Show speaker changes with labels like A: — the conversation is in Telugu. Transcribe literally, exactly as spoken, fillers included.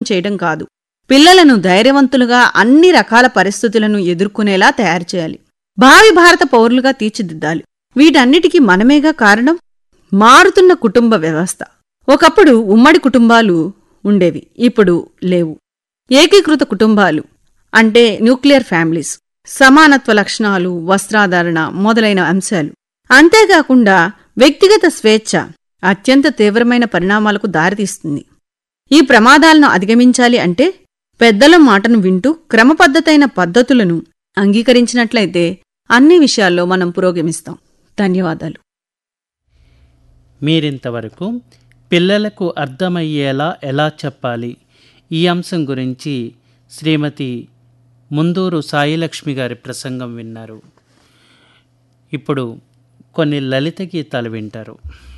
A: చేయడం కాదు, పిల్లలను ధైర్యవంతులుగా అన్ని రకాల పరిస్థితులను ఎదుర్కొనేలా తయారు చేయాలి. భావి భారత పౌరులుగా తీర్చిదిద్దాలి. వీటన్నిటికీ మనమేగా కారణం. మారుతున్న కుటుంబ వ్యవస్థ. ఒకప్పుడు ఉమ్మడి కుటుంబాలు ఉండేవి, ఇప్పుడు లేవు. ఏకీకృత కుటుంబాలు అంటే న్యూక్లియర్ ఫ్యామిలీస్, సమానత్వ లక్షణాలు, వస్త్రాధారణ మొదలైన అంశాలు. అంతేకాకుండా వ్యక్తిగత స్వేచ్ఛ అత్యంత తీవ్రమైన పరిణామాలకు దారితీస్తుంది. ఈ ప్రమాదాలను అధిగమించాలి అంటే పెద్దల మాటను వింటూ క్రమపద్ధతైన పద్ధతులను అంగీకరించినట్లయితే అన్ని విషయాల్లో మనం పురోగమిస్తాం. ధన్యవాదాలు.
B: మీరింతవరకు పిల్లలకు అర్థమయ్యేలా ఎలా చెప్పాలి, ఈ అంశం గురించి శ్రీమతి ముందూరు సాయిలక్ష్మి గారి ప్రసంగం విన్నారు. ఇప్పుడు కొన్ని లలిత గీతాలు వింటారు.